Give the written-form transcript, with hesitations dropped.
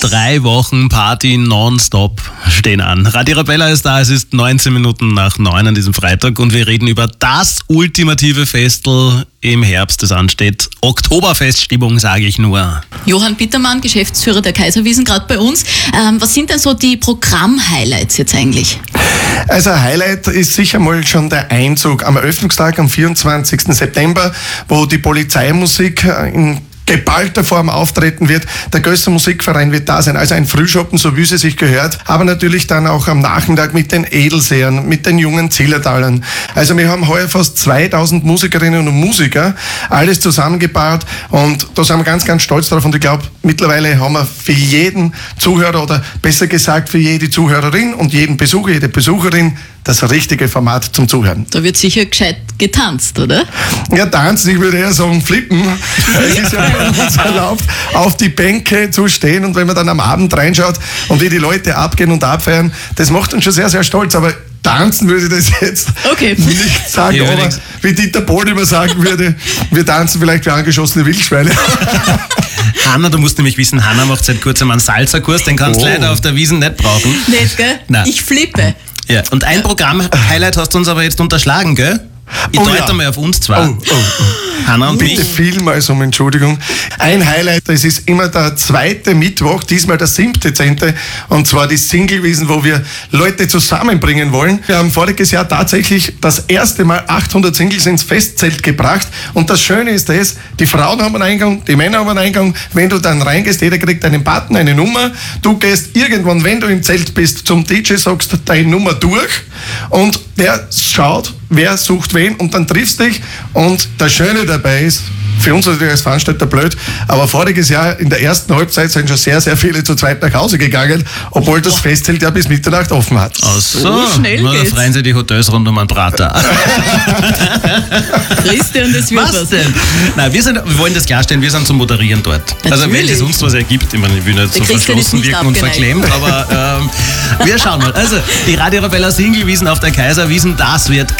3 Wochen Party nonstop stehen an. Radio Arabella ist da, es ist 19 Minuten nach 9 an diesem Freitag und wir reden über das ultimative Festel im Herbst, das ansteht. Oktoberfeststimmung, sage ich nur. Johann Bittermann, Geschäftsführer der Kaiserwiesen, gerade bei uns. Was sind denn so die Programm-Highlights jetzt eigentlich? Also ein Highlight ist sicher mal schon der Einzug am Eröffnungstag am 24. September, wo die Polizeimusik in geballter Form auftreten wird. Der Gösser Musikverein wird da sein, also ein Frühschoppen, so wie es sich gehört, aber natürlich dann auch am Nachmittag mit den Edelsehern, mit den jungen Zillertalern. Also wir haben heuer fast 2000 Musikerinnen und Musiker, alles zusammengebaut und da sind wir ganz, ganz stolz drauf und ich glaube, mittlerweile haben wir für jeden Zuhörer oder besser gesagt für jede Zuhörerin und jeden Besucher, jede Besucherin das richtige Format zum Zuhören. Da wird sicher gescheit getanzt, oder? Ja, tanzen, ich würde eher sagen flippen. Es ist ja uns erlaubt, auf die Bänke zu stehen und wenn man dann am Abend reinschaut und wie die Leute abgehen und abfeiern, das macht uns schon sehr, sehr stolz, aber tanzen würde ich das jetzt nicht sagen, aber wie Dieter Bohlen immer sagen würde, wir tanzen vielleicht wie angeschossene Wildschweine. Hanna, du musst nämlich wissen, Hanna macht seit kurzem einen Salsa-Kurs, den kannst du leider auf der Wiesn nicht brauchen. Nicht, gell? Nein. Ich flippe. Ja, und ein Programm-Highlight hast du uns aber jetzt unterschlagen, gell? Ich deute mal auf uns zwei. Hanna und bitte mich. Vielmals um Entschuldigung. Ein Highlight, das ist immer der zweite Mittwoch, diesmal der 7.10. und zwar die Single-Wiesn, wo wir Leute zusammenbringen wollen. Wir haben voriges Jahr tatsächlich das erste Mal 800 Singles ins Festzelt gebracht und das Schöne ist das, die Frauen haben einen Eingang, die Männer haben einen Eingang. Wenn du dann reingehst, jeder kriegt einen Button, eine Nummer. Du gehst irgendwann, wenn du im Zelt bist, zum DJ, sagst deine Nummer durch und der schaut, wer sucht wen und dann triffst dich und das Schöne dabei ist, für uns natürlich als Veranstalter blöd, aber voriges Jahr in der ersten Halbzeit sind schon sehr, sehr viele zu zweit nach Hause gegangen, obwohl das Festzelt ja bis Mitternacht offen hat. Ach so schnell geht's. Da freuen sich die Hotels rund um einen Prater. Christian, das wird was. Denn? Nein, wir wollen das klarstellen, wir sind zum Moderieren dort. Natürlich. Also wenn es uns was ergibt, ich meine, ich will nicht so verschlossen wirken und verklemmt, aber wir schauen mal. Also die Radio Arabella Single-Wiesn auf der Kaiserwiesn, das wird